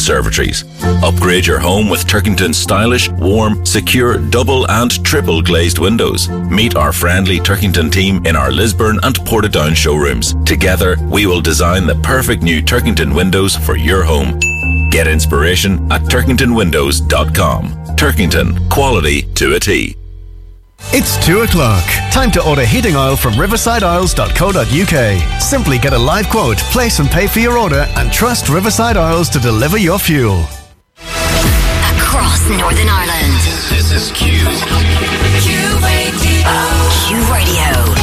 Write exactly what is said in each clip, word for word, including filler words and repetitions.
conservatories. Upgrade your home with Turkington's stylish, warm, secure, double and triple glazed windows. Meet our friendly Turkington team in our Lisburn and Portadown showrooms. Together, we will design the perfect new Turkington windows for your home. Get inspiration at turkington windows dot com. Turkington, quality to a T. It's two o'clock. Time to order heating oil from riverside oils dot co dot uk. Simply get a live quote, place and pay for your order, and trust Riverside Oils to deliver your fuel. Across Northern Ireland. This is Q. Q Radio. Q Radio.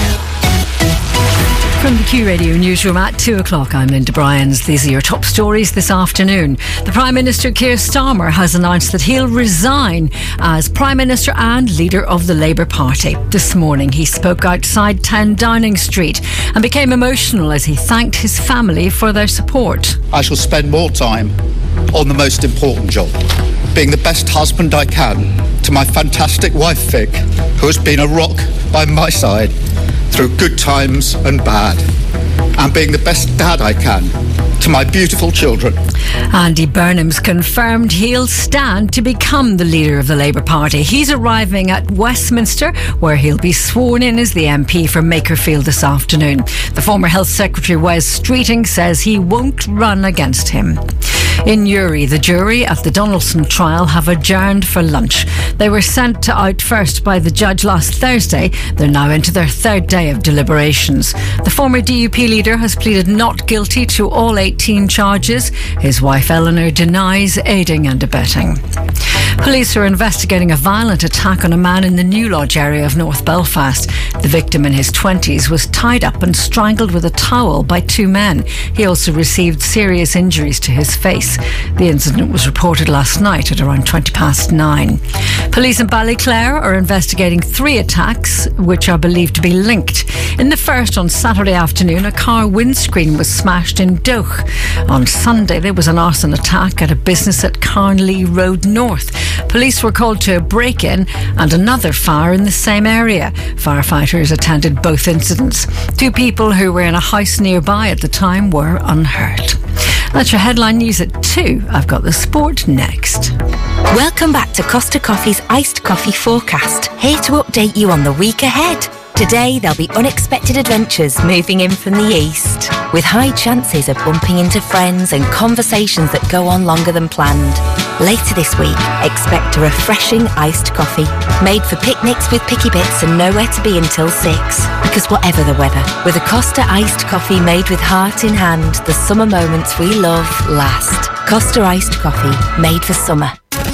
From the Q Radio newsroom at two o'clock, I'm Linda Bryans. These are your top stories this afternoon. The Prime Minister Keir Starmer has announced that he'll resign as Prime Minister and leader of the Labour Party. This morning he spoke outside ten Downing Street and became emotional as he thanked his family for their support. I shall spend more time on the most important job, being the best husband I can to my fantastic wife Vic, who has been a rock by my side through good times and bad, and being the best dad I can to my beautiful children. Andy Burnham's confirmed he'll stand to become the leader of the Labour Party. He's arriving at Westminster, where he'll be sworn in as the M P for Makerfield this afternoon. The former Health Secretary Wes Streeting says he won't run against him. In Uri, the jury at the Donaldson trial have adjourned for lunch. They were sent out first by the judge last Thursday. They're now into their third day of deliberations. The former D U P leader has pleaded not guilty to all eighteen charges. His wife Eleanor denies aiding and abetting. Police are investigating a violent attack on a man in the New Lodge area of North Belfast. The victim, in his twenties, was tied up and strangled with a towel by two men. He also received serious injuries to his face. The incident was reported last night at around twenty past nine. Police in Ballyclare are investigating three attacks which are believed to be linked. In the first, on Saturday afternoon, a car windscreen was smashed in Doch. On Sunday, there was an arson attack at a business at Carnley Road North. Police were called to a break-in and another fire in the same area. Firefighters attended both incidents. Two people who were in a house nearby at the time were unhurt. That's your headline news at two. I've got the sport next. Welcome back to Costa Coffee's Iced Coffee Forecast. Here to update you on the week ahead. Today there'll be unexpected adventures moving in from the east, with high chances of bumping into friends and conversations that go on longer than planned. Later this week, expect a refreshing iced coffee, made for picnics with picky bits and nowhere to be until six. Because whatever the weather, with a Costa iced coffee made with heart in hand, the summer moments we love last. Costa iced coffee, made for summer.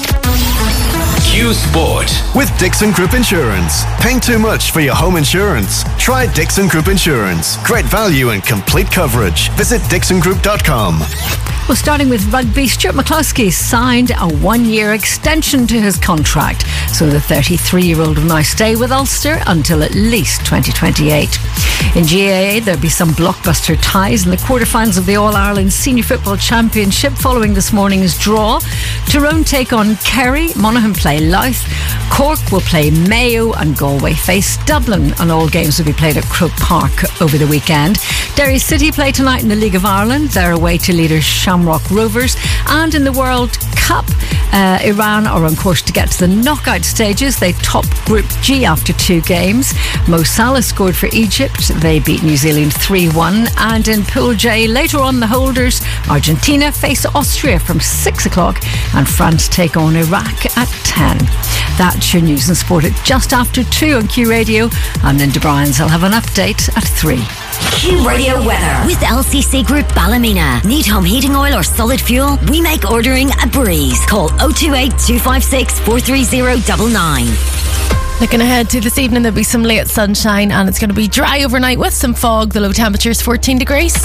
Q Sport with Dixon Group Insurance. Paying too much for your home insurance? Try Dixon Group Insurance. Great value and complete coverage. Visit dixon group dot com. Well, starting with rugby, Stuart McCloskey signed a one-year extension to his contract. So the thirty-three-year-old will now stay with Ulster until at least twenty twenty-eight. In G A A, there'll be some blockbuster ties in the quarterfinals of the All-Ireland Senior Football Championship following this morning's draw. Tyrone take on Kerry, Monaghan play Louth, Cork will play Mayo, and Galway face Dublin. And all games will be played at Croke Park over the weekend. Derry City play tonight in the League of Ireland. They're away to leaders Shamrock Rovers. And in the World Cup, uh, Iran are on course to get to the knockout stages. They top Group G after two games. Mo Salah scored for Egypt. They beat New Zealand three one. And in Pool J, later on, the holders Argentina face Austria from six o'clock, and France take on Iraq at ten. That's your news and sport at just after two on Q Radio. I'm Linda Bryans. I'll have an update at three. Q Radio weather with L C C Group Ballymena. Need home heating oil or solid fuel? We make ordering a breeze. Call oh two eight, two five six, four three oh nine nine. Looking ahead to this evening, there'll be some late sunshine and it's going to be dry overnight with some fog. The low temperature is fourteen degrees.